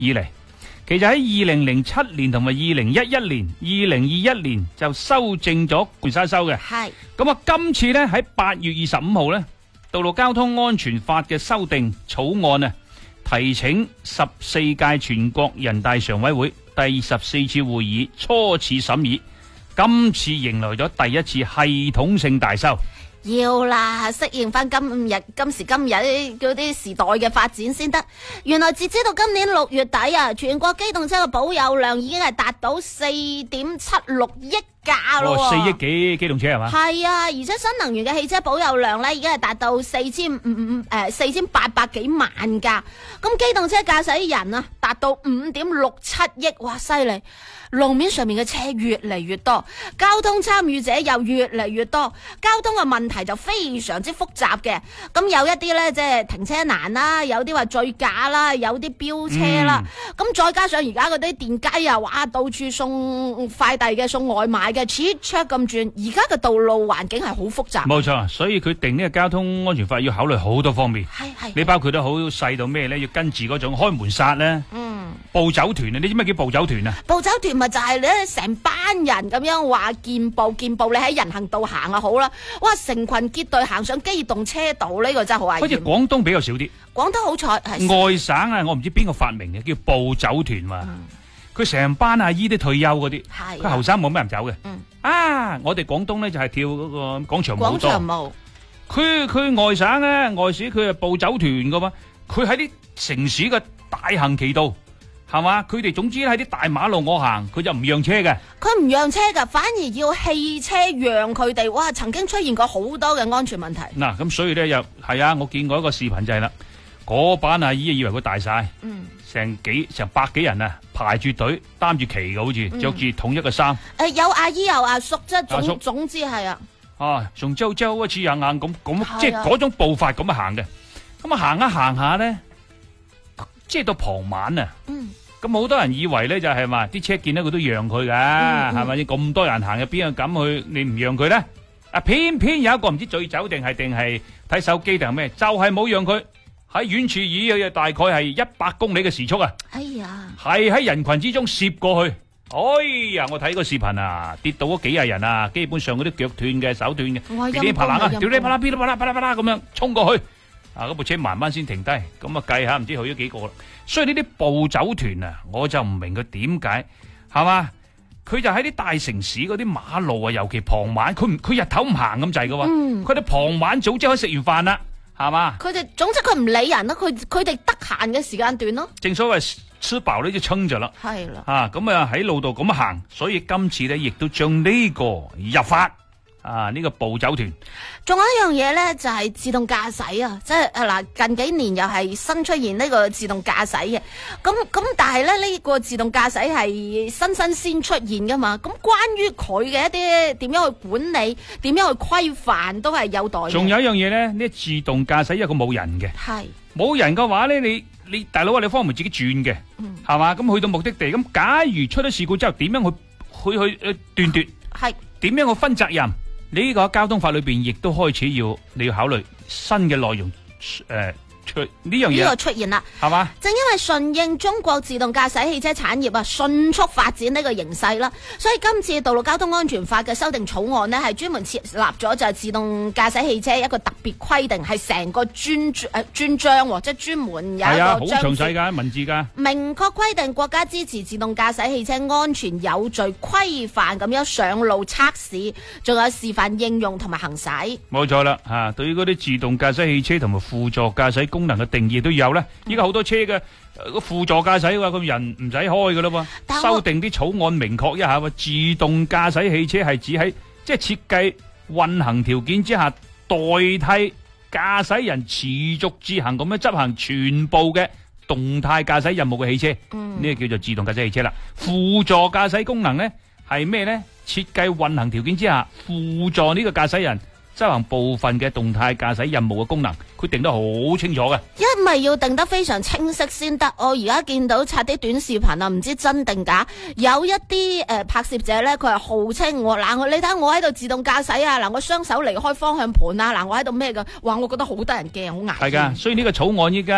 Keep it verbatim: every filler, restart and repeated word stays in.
以嚟，其實喺二零零七年同埋二零一一年、二零二一年就修正咗回收收嘅。 係咁啊，今次呢，喺八月二十五號呢，道路交通安全法嘅修訂草案啊，提請十四屆全國人大常委會第十四次會議初次審議，今次迎來咗第一次系統性大修。 要啦，適應翻今日今時今日嗰啲時代嘅發展先得。原來截止到今年六月底啊，全國機動車嘅保有量已經係達到四點七六億架咯。 哦，四億幾機動車係嘛？ 係啊，而且新能源嘅汽車保有量咧，已經係達到四千五五誒四千八百幾萬架。咁機動車駕駛人啊，達到五點六七億，哇，犀利！路面上面嘅車越嚟越多，交通參與者又越嚟越多，交通嘅問題就非常之複雜嘅。咁有一啲呢，即係停車難啦，有啲話醉駕啦，有啲飆車啦。咁、嗯、再加上而家嗰啲電雞啊，哇，到處送快遞嘅、送外賣嘅，切切咁轉。而家嘅道路環境係好複雜。 冇錯，所以佢定呢個交通安全法要考慮好多方面。 係係， 你包括得好細到咩呢？要跟住嗰種開門煞呢。嗯，暴走團啊！你知咩叫暴走團啊？ 暴走團咪就係咧成班人咁樣話健步健步，你喺人行道行啊好啦，哇，成群結隊行上機動車道，呢、這個真係好危險。 好似廣東比較少啲， 廣東好彩係外省啊，我唔知邊個發明嘅叫暴走團嘛，佢成、嗯、班阿姨都退休嗰啲，佢後生冇咩人走嘅。嗯、啊，我哋廣東咧就係跳嗰個廣場舞多。廣場舞，佢佢外省咧外省佢係暴走團噶嘛，佢喺啲城市嘅大行其道。係嘛？佢哋總之喺啲大馬路我行，佢就唔讓車嘅。佢唔讓車噶，反而要汽車讓佢哋。哇！曾經出現過好多嘅安全問題。嗱，咁所以咧又係啊！我見過一個視頻就係啦，嗰班阿姨以為佢大晒，嗯，成幾成百幾人啊，排住隊擔住旗嘅，好似着住統一嘅衫。誒、嗯，有阿姨有阿叔，即係總總之係啊。啊，從周周一次硬硬咁咁，即係嗰種步伐咁樣行嘅。咁啊行一行下咧，即係到傍晚啊。嗯。咁好多人以為咧就係話啲車見到佢都讓佢噶，係咪先？咁多人行入邊啊，敢去你唔讓佢咧？啊，偏偏有一個唔知醉酒定係定係睇手機定係咩，就係冇讓佢喺遠處以大概係一百公里嘅時速啊！哎呀，係喺人群之中攝過去。哎呀，我睇個視頻啊，跌到嗰幾廿人啊，基本上嗰啲腳斷嘅、手斷嘅，噼里啪啦啊，屌你啪啦噼里啪啦啪啦啪啦咁樣衝過去。啊！嗰部車慢慢先停低，咁啊計下唔知去咗幾個啦。所以呢啲暴走團啊，我就唔明佢點解係嘛？佢就喺啲大城市嗰啲馬路啊，尤其傍晚，佢唔佢日頭唔行咁滯噶喎。佢哋傍晚早朝可以食完飯啦，係嘛？佢哋總之佢唔理人啦，佢佢哋得閒嘅時間段咯。正所謂吃飽呢就撐着啦。係啦。啊，咁啊喺路度咁行，所以今次咧亦都將呢個入法。啊！呢、這個暴走團，仲有一樣嘢咧，就係、是、自動駕駛啊！即係嗱，近幾年又係新出現呢個自動駕駛嘅。咁咁，但係咧呢、這個自動駕駛係新新鮮出現噶嘛？咁關於佢嘅一啲點樣去管理、點樣去規範，都係有待。仲有一樣嘢咧，呢自動駕駛因為佢冇人嘅，係冇人嘅話咧，你你大佬啊，你方唔自己轉嘅，係、嗯、嘛？咁去到目的地，咁假如出咗事故之後，點樣去去去誒斷奪？係點樣去分責任？呢個交通法裏邊亦都開始要你要考慮新嘅內容，誒、呃，出呢樣嘢呢個出現啦，係嘛？正因為順應中國自動駕駛汽車產業啊迅速發展呢個形勢啦，所以今次道路交通安全法嘅修訂草案呢，係專門設立咗就係自動駕駛汽車一個特別規定，係成個專誒專章，即係專門有一個章節，係啊，好詳細噶文字噶，明確規定國家支持自動駕駛汽車安全有序規範咁樣上路測試，仲有示範應用同埋行駛。冇錯啦，吓、啊、對於嗰啲自動駕駛汽車同埋輔助駕駛功能嘅定義都有咧。依家好多車嘅個輔助駕駛話，咁人唔使開噶啦喎，修訂啲草案明確一下，自動駕駛汽車係指喺即係設計運行條件之下，代替駕駛人持續自行咁樣執行全部嘅動態駕駛任務嘅汽車，呢、嗯、個叫做自動駕駛汽車啦。輔助駕駛功能呢係咩呢？設計運行條件之下，輔助呢個駕駛人執行部分嘅動態駕駛任務嘅功能，佢定得好清楚嘅。因為要定得非常清晰先得。我而家見到刷啲短視頻啊，唔知真定假。有一啲誒、呃、拍攝者咧，佢係號稱我嗱，你睇我喺度自動駕駛啊，嗱我雙手離開方向盤啊，嗱我喺度咩噶，話我覺得好得人驚，好危險。係噶，所以呢個草案依家。